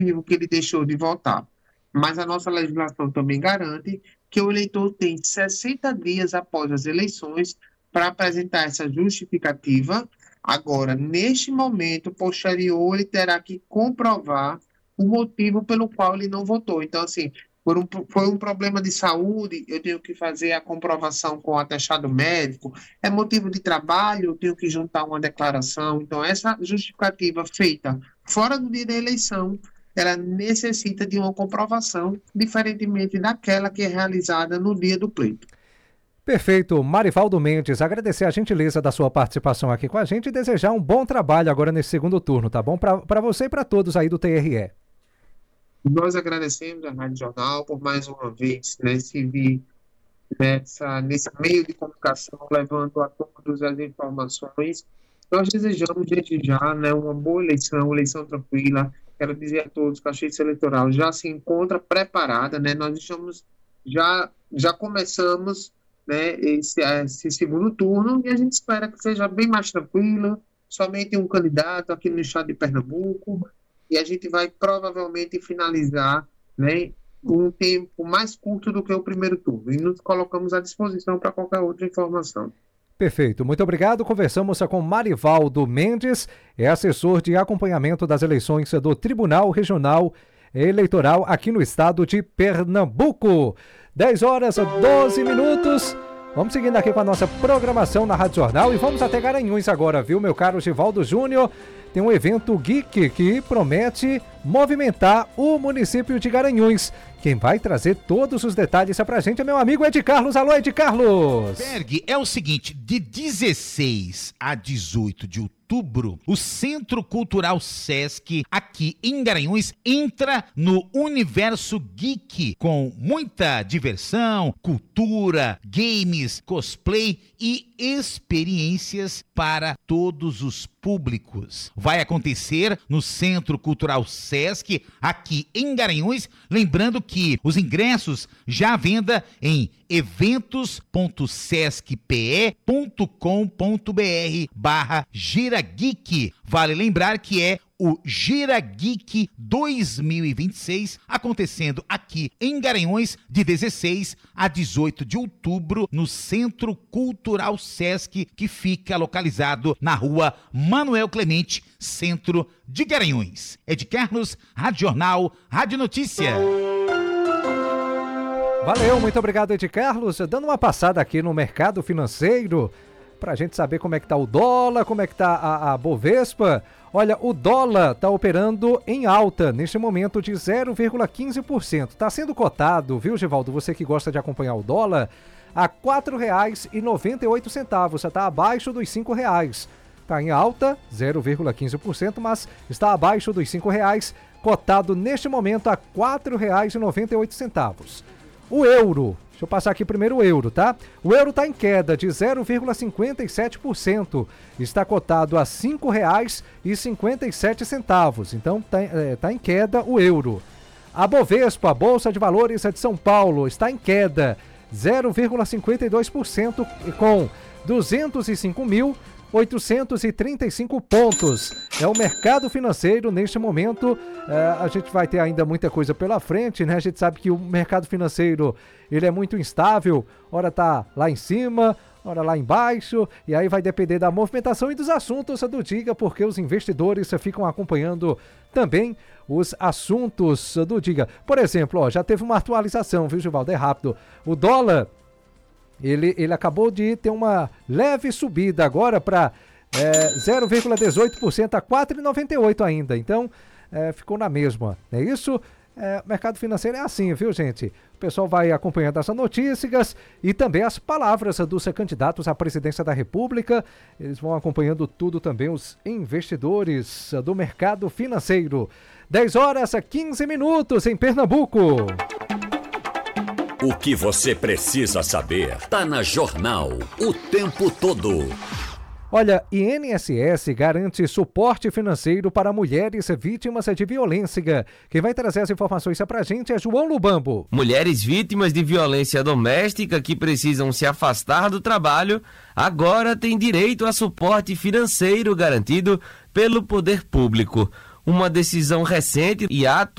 motivo que ele deixou de votar. Mas a nossa legislação também garante que o eleitor tem 60 dias após as eleições para apresentar essa justificativa. Agora, neste momento posterior, ele terá que comprovar o motivo pelo qual ele não votou. Então, assim, foi um problema de saúde, eu tenho que fazer a comprovação com o atestado médico, é motivo de trabalho, eu tenho que juntar uma declaração. Então, essa justificativa feita fora do dia da eleição, ela necessita de uma comprovação, diferentemente daquela que é realizada no dia do pleito. Perfeito. Marivaldo Mendes, agradecer a gentileza da sua participação aqui com a gente e desejar um bom trabalho agora nesse segundo turno, tá bom? Para você e para todos aí do TRE. Nós agradecemos a Rádio Jornal por mais uma vez, né, se vir nesse meio de comunicação, levando a todos as informações. Nós desejamos, desde já, né, uma boa eleição tranquila. Quero dizer a todos que a Justiça Eleitoral já se encontra preparada, né? Nós estamos, já começamos, né, esse segundo turno e a gente espera que seja bem mais tranquilo, somente um candidato aqui no estado de Pernambuco, e a gente vai provavelmente finalizar, né, um tempo mais curto do que o primeiro turno. E nos colocamos à disposição para qualquer outra informação. Perfeito, muito obrigado. Conversamos com Marivaldo Mendes, é assessor de acompanhamento das eleições do Tribunal Regional Eleitoral aqui no estado de Pernambuco. 10h12. Vamos seguindo aqui com a nossa programação na Rádio Jornal e vamos até Garanhuns agora, viu, meu caro Givaldo Júnior? Tem um evento geek que promete movimentar o município de Garanhuns. Quem vai trazer todos os detalhes pra gente é meu amigo Ed Carlos. Alô, Ed Carlos! Berg, é o seguinte, de 16 a 18 de outubro, o Centro Cultural Sesc, aqui em Garanhuns, entra no universo geek, com muita diversão, cultura, games, cosplay e experiências para todos os públicos. Vai acontecer no Centro Cultural Sesc, aqui em Garanhuns, lembrando que os ingressos já à venda em eventos.sescpe.com.br/Gira Geek. Vale lembrar que é o Gira Geek 2026, acontecendo aqui em Garanhuns de 16 a 18 de outubro no Centro Cultural Sesc, que fica localizado na rua Manuel Clemente, centro de Garanhuns. Ed Carlos, Rádio Jornal, Rádio Notícia. Valeu, muito obrigado, Ed Carlos. Dando uma passada aqui no mercado financeiro, pra gente saber como é que tá o dólar, como é que tá a Bovespa. Olha, o dólar tá operando em alta, neste momento de 0,15%. Tá sendo cotado, viu, Givaldo, você que gosta de acompanhar o dólar, a R$ 4,98. Já tá abaixo dos R$ 5. Tá em alta, 0,15%, mas está abaixo dos R$ 5, cotado neste momento a R$ 4,98. O euro, deixa eu passar aqui primeiro o euro, tá? O euro está em queda de 0,57%, está cotado a R$ 5,57. Então tá em queda o euro. A Bovespa, a Bolsa de Valores de São Paulo, está em queda 0,52% com 205.835 pontos. É o mercado financeiro neste momento. A gente vai ter ainda muita coisa pela frente, né? A gente sabe que o mercado financeiro ele é muito instável, ora tá lá em cima, ora lá embaixo, e aí vai depender da movimentação e dos assuntos do dia, porque os investidores ficam acompanhando também os assuntos do dia. Por exemplo, ó, já teve uma atualização, viu, Givaldo? É rápido. O dólar ele acabou de ter uma leve subida agora para 0,18% a R$ 4,98 ainda. Então, ficou na mesma, não é isso? Mercado financeiro é assim, viu, gente? O pessoal vai acompanhando essas notícias e também as palavras dos candidatos à presidência da República. Eles vão acompanhando tudo também, os investidores do mercado financeiro. 10h15 em Pernambuco. O que você precisa saber tá na Jornal o tempo todo. Olha, INSS garante suporte financeiro para mulheres vítimas de violência. Quem vai trazer as informações pra gente é João Lubambo. Mulheres vítimas de violência doméstica que precisam se afastar do trabalho agora têm direito a suporte financeiro garantido pelo poder público. Uma decisão recente e ato